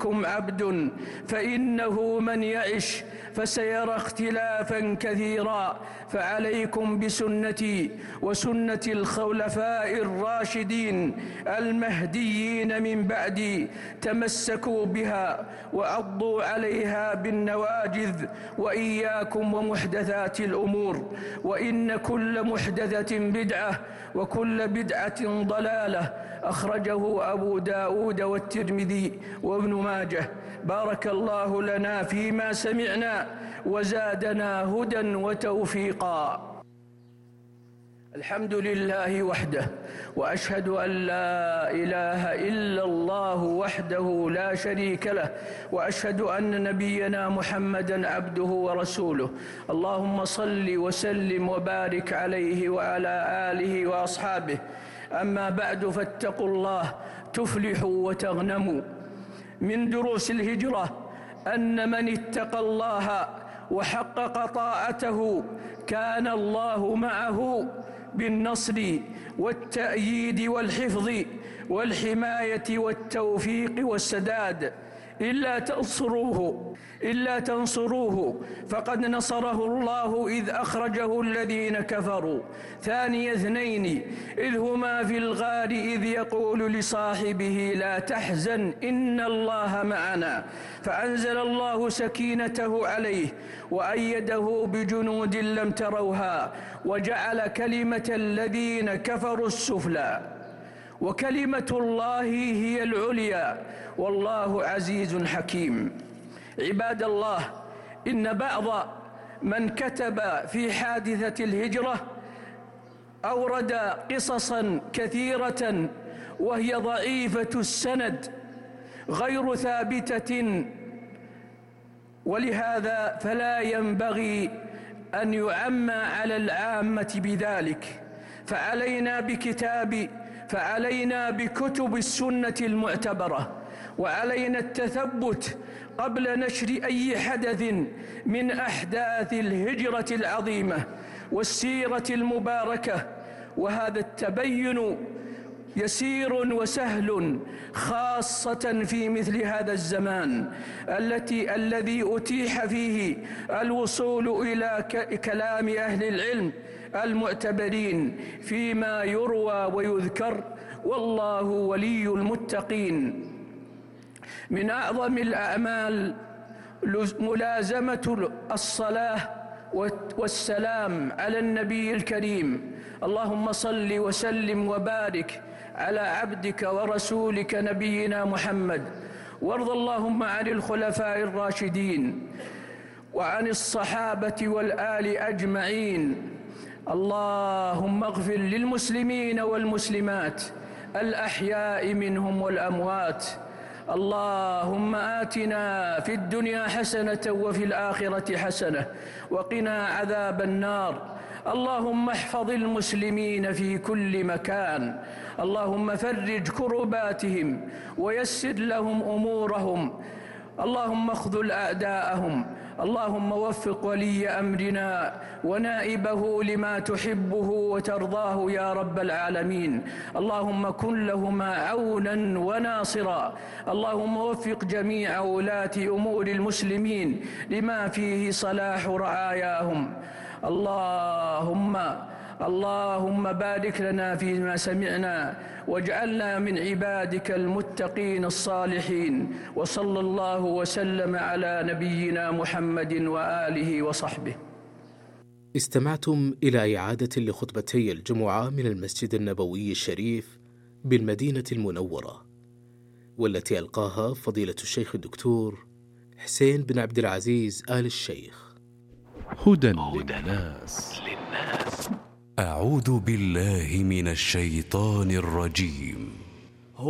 منكم عبد فإنه من يعش فسيرى اختلافا كثيرا، فعليكم بسنتي وسنة الخلفاء الراشدين المهديين من بعدي، تمسكوا بها وعضوا عليها بالنواجذ، وإياكم ومحدثات الأمور، وإن كل محدثة بدعة وكل بدعة ضلالة. أخرجه أبو داود والترمذي وابن ماجه. بارك الله لنا فيما سمعنا وزادنا هدى وتوفيقا. الحمد لله وحده، وأشهد أن لا إله إلا الله وحده لا شريك له، وأشهد أن نبينا محمدًا عبده ورسوله. اللهم صل وسلم وبارك عليه وعلى آله وأصحابه. أما بعد، فاتقوا الله تفلحوا وتغنموا. من دروس الهجرة أن من اتقى الله وحقق طاعته كان الله معه بالنصر والتأييد والحفظ والحماية والتوفيق والسداد. إلا تنصروه فقد نصره الله إذ أخرجه الذين كفروا ثاني اثنين إذ هما في الغار إذ يقول لصاحبه لا تحزن إن الله معنا، فأنزل الله سكينته عليه وأيده بجنود لم تروها وجعل كلمة الذين كفروا السفلى وكلمة الله هي العليا والله عزيز حكيم. عباد الله، إن بعض من كتب في حادثة الهجرة أورد قصصا كثيرة وهي ضعيفة السند غير ثابتة، ولهذا فلا ينبغي أن يعمى على العامة بذلك، فعلينا بكتب السنة المعتبرة، وعلينا التثبت قبل نشر أي حدث من أحداث الهجرة العظيمة والسيرة المباركة. وهذا التبين يسير وسهل خاصة في مثل هذا الزمان الذي أتيح فيه الوصول إلى كلام أهل العلم المعتبرين فيما يروى ويذكر، والله ولي المتقين. من أعظم الأعمال ملازمة الصلاة والسلام على النبي الكريم. اللهم صل وسلم وبارك على عبدك ورسولك نبينا محمد، وارض اللهم عن الخلفاء الراشدين وعن الصحابة والآل أجمعين. اللهم اغفر للمسلمين والمسلمات الأحياء منهم والأموات. اللهم آتنا في الدنيا حسنة وفي الآخرة حسنة وقنا عذاب النار. اللهم احفظ المسلمين في كل مكان. اللهم فرج كرباتهم ويسر لهم أمورهم. اللهم اخذل أعداءهم. اللهم وفق ولي أمرنا ونائبه لما تحبه وترضاه يا رب العالمين. اللهم كن لهما عونا وناصرا. اللهم وفق جميع ولاة أمور المسلمين لما فيه صلاح رعاياهم. اللهم بارك لنا فيما سمعنا واجعلنا من عبادك المتقين الصالحين. وصلى الله وسلم على نبينا محمد وآله وصحبه. استمعتم إلى إعادة لخطبتي الجمعة من المسجد النبوي الشريف بالمدينة المنورة، والتي ألقاها فضيلة الشيخ الدكتور حسين بن عبد العزيز آل الشيخ. هدى للناس. أعوذ بالله من الشيطان الرجيم.